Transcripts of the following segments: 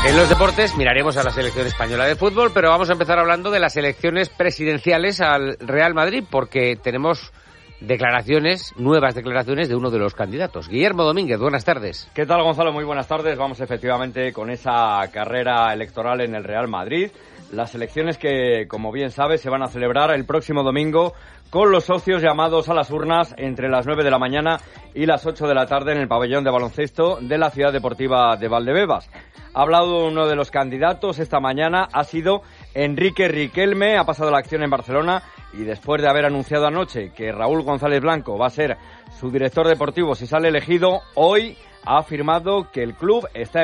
En los deportes miraremos a la selección española de fútbol, pero vamos a empezar hablando de las elecciones presidenciales al Real Madrid, porque tenemos nuevas declaraciones de uno de los candidatos. Guillermo Domínguez, buenas tardes. ¿Qué tal, Gonzalo? Muy buenas tardes. Vamos efectivamente con esa carrera electoral en el Real Madrid. Las elecciones que, como bien sabes, se van a celebrar el próximo domingo con los socios llamados a las urnas entre las 9 de la mañana y las 8 de la tarde en el pabellón de baloncesto de la Ciudad Deportiva de Valdebebas. Ha hablado uno de los candidatos esta mañana, ha sido Enrique Riquelme, ha pasado la acción en Barcelona y después de haber anunciado anoche que Raúl González Blanco va a ser su director deportivo si sale elegido, hoy ha afirmado que el club está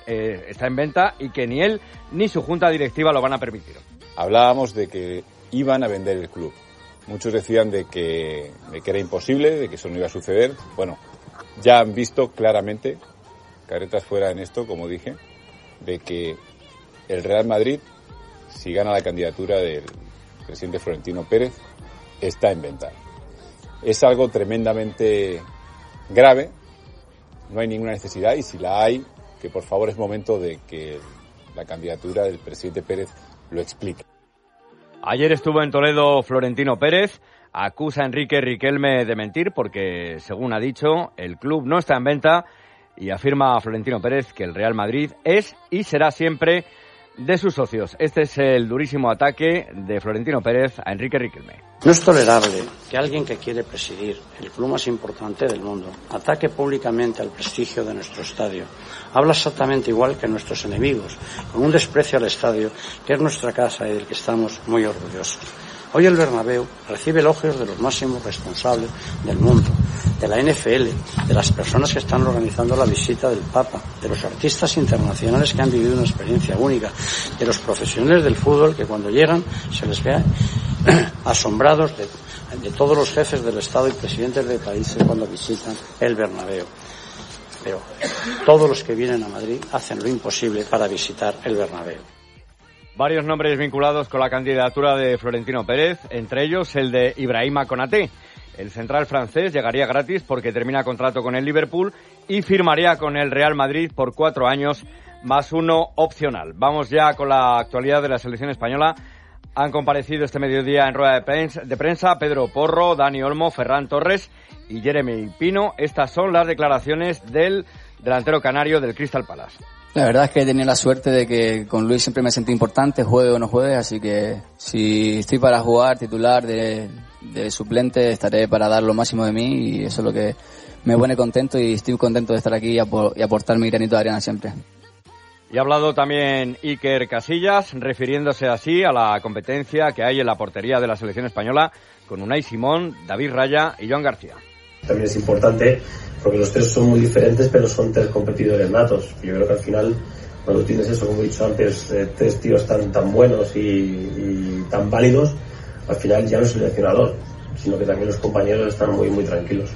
en venta y que ni él ni su junta directiva lo van a permitir. Hablábamos de que iban a vender el club. Muchos decían de que era imposible, de que eso no iba a suceder. Bueno, ya han visto claramente, caretas fuera en esto, como dije, de que el Real Madrid, si gana la candidatura del presidente Florentino Pérez, está en venta. Es algo tremendamente grave, no hay ninguna necesidad, y si la hay, que por favor es momento de que la candidatura del presidente Pérez lo explique. Ayer estuvo en Toledo Florentino Pérez, acusa a Enrique Riquelme de mentir porque, según ha dicho, el club no está en venta y afirma a Florentino Pérez que el Real Madrid es y será siempre de sus socios. Este es el durísimo ataque de Florentino Pérez a Enrique Riquelme. No es tolerable que alguien que quiere presidir el club más importante del mundo ataque públicamente al prestigio de nuestro estadio. Habla exactamente igual que nuestros enemigos, con un desprecio al estadio que es nuestra casa y del que estamos muy orgullosos. Hoy el Bernabéu recibe elogios de los máximos responsables del mundo, de la NFL, de las personas que están organizando la visita del Papa, de los artistas internacionales que han vivido una experiencia única, de los profesionales del fútbol que cuando llegan se les ve asombrados de todos los jefes del Estado y presidentes de países cuando visitan el Bernabéu. Pero todos los que vienen a Madrid hacen lo imposible para visitar el Bernabéu. Varios nombres vinculados con la candidatura de Florentino Pérez, entre ellos el de Ibrahima Konaté. El central francés llegaría gratis porque termina contrato con el Liverpool y firmaría con el Real Madrid por 4 años más uno opcional. Vamos ya con la actualidad de la selección española. Han comparecido este mediodía en rueda de prensa Pedro Porro, Dani Olmo, Ferran Torres y Jeremy Pino. Estas son las declaraciones del delantero canario del Crystal Palace. La verdad es que he tenido la suerte de que con Luis siempre me sentí importante, juegue o no juegue, así que si estoy para jugar titular de suplente estaré para dar lo máximo de mí y eso es lo que me pone contento y estoy contento de estar aquí y aportar mi granito de arena siempre. Y ha hablado también Iker Casillas, refiriéndose así a la competencia que hay en la portería de la selección española con Unai Simón, David Raya y Joan García. También es importante porque los tres son muy diferentes, pero son tres competidores natos. Yo creo que al final, cuando tienes eso, como he dicho antes, tres tíos tan buenos y tan válidos, al final ya no es el seleccionador, sino que también los compañeros están muy, muy tranquilos.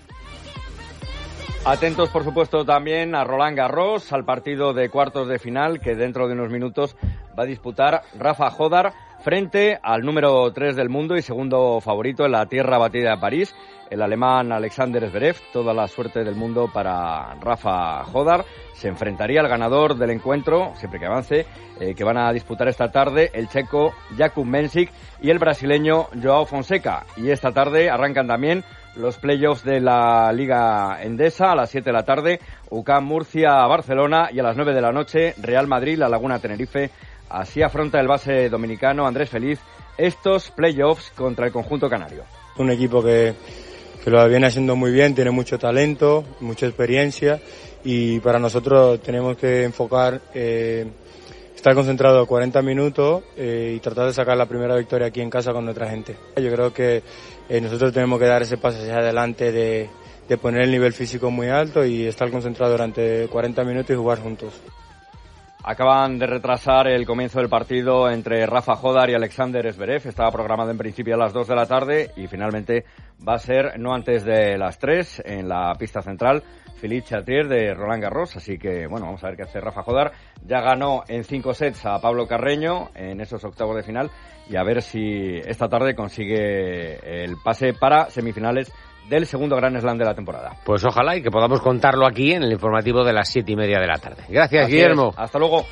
Atentos, por supuesto, también a Roland Garros, al partido de cuartos de final que dentro de unos minutos va a disputar Rafa Jodar frente al número 3 del mundo y segundo favorito en la tierra batida de París, el alemán Alexander Zverev. Toda la suerte del mundo para Rafa Jodar. Se enfrentaría al ganador del encuentro, siempre que avance, que van a disputar esta tarde el checo Jakub Mensik y el brasileño Joao Fonseca. Y esta tarde arrancan también los playoffs de la Liga Endesa a las 7 de la tarde, UCAM Murcia-Barcelona y a las 9 de la noche Real Madrid-La Laguna Tenerife. Así afronta el base dominicano Andrés Feliz estos playoffs contra el conjunto canario. Un equipo que lo viene haciendo muy bien, tiene mucho talento, mucha experiencia y para nosotros tenemos que enfocar, estar concentrados 40 minutos y tratar de sacar la primera victoria aquí en casa con nuestra gente. Yo creo que nosotros tenemos que dar ese paso hacia adelante de poner el nivel físico muy alto y estar concentrados durante 40 minutos y jugar juntos. Acaban de retrasar el comienzo del partido entre Rafa Jodar y Alexander Zverev. Estaba programado en principio a las 2 de la tarde y finalmente va a ser no antes de las 3 en la pista central. Philippe Chatrier de Roland Garros, así que bueno, vamos a ver qué hace Rafa Jodar. Ya ganó en 5 sets a Pablo Carreño en esos octavos de final y a ver si esta tarde consigue el pase para semifinales del segundo Grand Slam de la temporada. Pues ojalá y que podamos contarlo aquí en el informativo de las 7:30 de la tarde. Gracias, Guillermo. Hasta luego.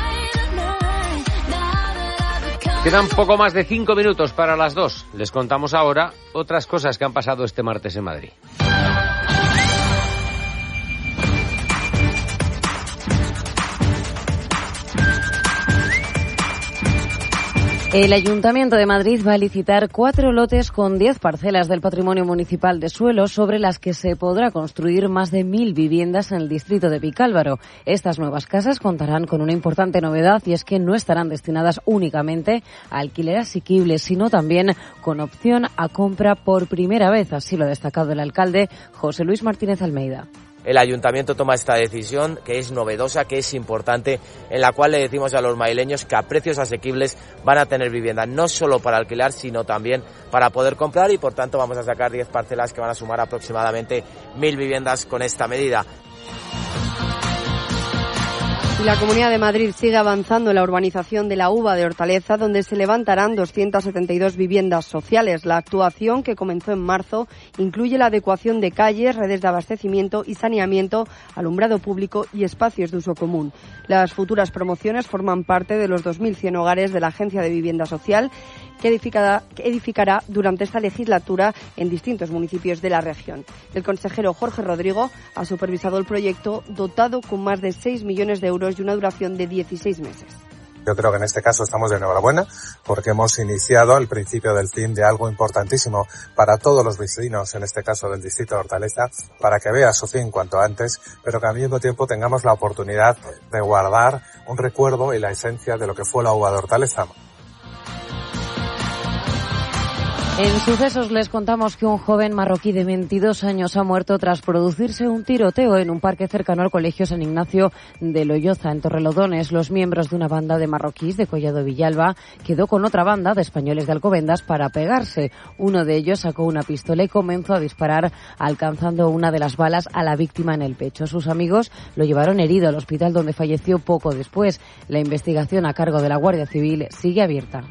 Quedan poco más de 5 minutos para las 2. Les contamos ahora otras cosas que han pasado este martes en Madrid. El Ayuntamiento de Madrid va a licitar 4 lotes con 10 parcelas del patrimonio municipal de suelo sobre las que se podrá construir más de 1.000 viviendas en el distrito de Vicálvaro. Estas nuevas casas contarán con una importante novedad y es que no estarán destinadas únicamente a alquiler asequible, sino también con opción a compra por primera vez. Así lo ha destacado el alcalde José Luis Martínez Almeida. El Ayuntamiento toma esta decisión, que es novedosa, que es importante, en la cual le decimos a los madrileños que a precios asequibles van a tener vivienda, no solo para alquilar, sino también para poder comprar, y por tanto vamos a sacar 10 parcelas que van a sumar aproximadamente 1.000 viviendas con esta medida. Y la Comunidad de Madrid sigue avanzando en la urbanización de la Uva de Hortaleza, donde se levantarán 272 viviendas sociales. La actuación, que comenzó en marzo, incluye la adecuación de calles, redes de abastecimiento y saneamiento, alumbrado público y espacios de uso común. Las futuras promociones forman parte de los 2.100 hogares de la Agencia de Vivienda Social, que edificará durante esta legislatura en distintos municipios de la región. El consejero Jorge Rodrigo ha supervisado el proyecto, dotado con más de 6 millones de euros y una duración de 16 meses. Yo creo que en este caso estamos de enhorabuena porque hemos iniciado el principio del fin de algo importantísimo para todos los vecinos, en este caso del distrito de Hortaleza, para que vea su fin cuanto antes, pero que al mismo tiempo tengamos la oportunidad de guardar un recuerdo y la esencia de lo que fue la Uva de Hortaleza. En sucesos les contamos que un joven marroquí de 22 años ha muerto tras producirse un tiroteo en un parque cercano al Colegio San Ignacio de Loyoza, en Torrelodones. Los miembros de una banda de marroquíes de Collado Villalba quedó con otra banda de españoles de Alcobendas para pegarse. Uno de ellos sacó una pistola y comenzó a disparar, alcanzando una de las balas a la víctima en el pecho. Sus amigos lo llevaron herido al hospital, donde falleció poco después. La investigación a cargo de la Guardia Civil sigue abierta.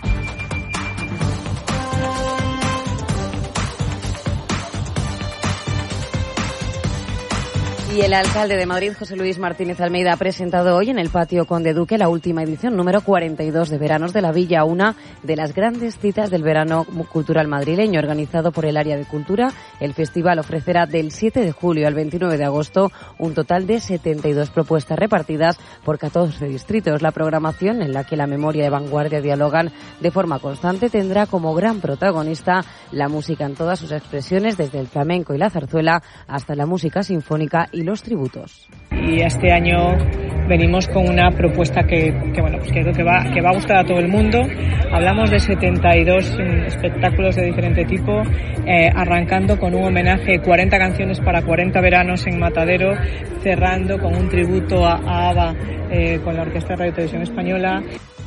Y el alcalde de Madrid, José Luis Martínez Almeida, ha presentado hoy en el Patio Conde Duque la última edición número 42 de Veranos de la Villa, una de las grandes citas del verano cultural madrileño. Organizado por el Área de Cultura, el festival ofrecerá del 7 de julio al 29 de agosto un total de 72 propuestas repartidas por 14 distritos. La programación, en la que la memoria y vanguardia dialogan de forma constante, tendrá como gran protagonista la música en todas sus expresiones, desde el flamenco y la zarzuela hasta la música sinfónica y los tributos. Y este año venimos con una propuesta que creo que va a gustar a todo el mundo. Hablamos de 72 espectáculos de diferente tipo, arrancando con un homenaje, 40 canciones para 40 veranos en Matadero, cerrando con un tributo a ABBA con la Orquesta de Radio Televisión Española.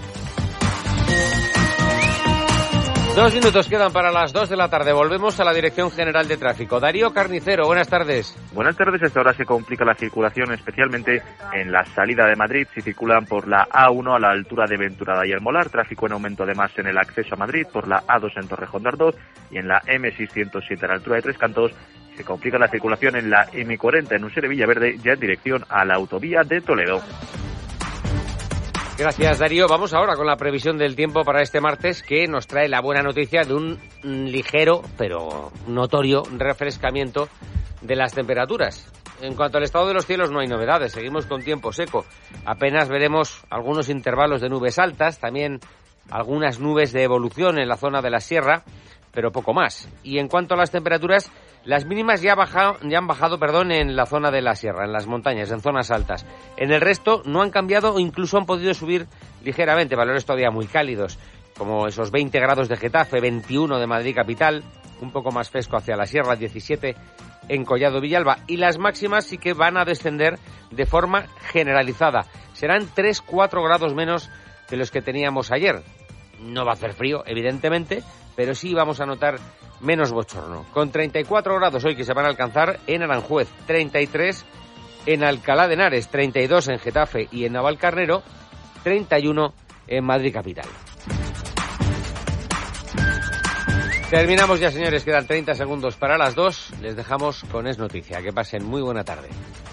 2 minutos quedan para las 2 de la tarde. Volvemos a la Dirección General de Tráfico. Darío Carnicero, buenas tardes. Buenas tardes. Hasta ahora se complica la circulación, especialmente en la salida de Madrid. Si circulan por la A1 a la altura de Venturada y El Molar, tráfico en aumento además en el acceso a Madrid, por la A2 en Torrejón de Ardoz y en la M607 a la altura de Tres Cantos. Se complica la circulación en la M40 en Usera Villaverde, ya en dirección a la autovía de Toledo. Gracias, Darío. Vamos ahora con la previsión del tiempo para este martes, que nos trae la buena noticia de un ligero, pero notorio, refrescamiento de las temperaturas. En cuanto al estado de los cielos, no hay novedades. Seguimos con tiempo seco. Apenas veremos algunos intervalos de nubes altas, también algunas nubes de evolución en la zona de la sierra, pero poco más. Y en cuanto a las temperaturas, las mínimas ya han bajado en la zona de la sierra, en las montañas, en zonas altas. En el resto no han cambiado o incluso han podido subir ligeramente, valores todavía muy cálidos, como esos 20 grados de Getafe, 21 de Madrid capital, un poco más fresco hacia la sierra, 17 en Collado Villalba. Y las máximas sí que van a descender de forma generalizada. Serán 3-4 grados menos de los que teníamos ayer. No va a hacer frío, evidentemente, pero sí vamos a notar menos bochorno. Con 34 grados hoy que se van a alcanzar en Aranjuez, 33 en Alcalá de Henares, 32 en Getafe y en Navalcarnero, 31 en Madrid capital. Terminamos ya, señores. Quedan 30 segundos para las 2. Les dejamos con Es Noticia. Que pasen muy buena tarde.